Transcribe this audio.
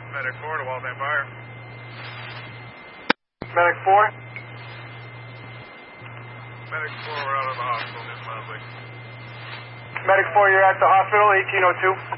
Medic 4 to Waltham Fire. Medic 4? Medic 4, we're out of the hospital, New Mosley. Medic 4, you're at the hospital, 1802.